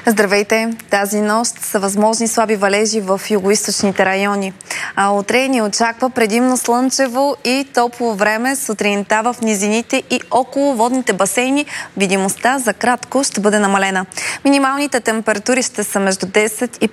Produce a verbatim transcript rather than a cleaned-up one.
Здравейте! Тази нощ са възможни слаби валежи в югоизточните райони. А утре ни очаква предимно слънчево и топло време. Сутринта в низините и около водните басейни видимостта за кратко ще бъде намалена. Минималните температури ще са между десет и